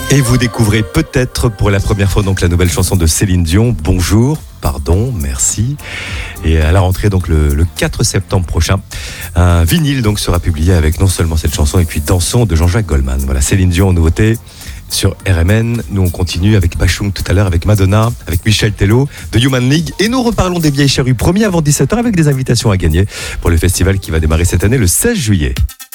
Et vous découvrez peut-être pour la première fois donc la nouvelle chanson de Céline Dion, Bonjour, pardon, merci. Et à la rentrée donc le 4 septembre prochain, un vinyle donc sera publié avec non seulement cette chanson et puis Dansons de Jean-Jacques Goldman. Voilà, Céline Dion en nouveauté sur RMN. Nous on continue avec Bachung tout à l'heure, avec Madonna, avec Michel Tello de Human League, et nous reparlons des Vieilles Charrues, premier avant 17h avec des invitations à gagner pour le festival qui va démarrer cette année le 16 juillet.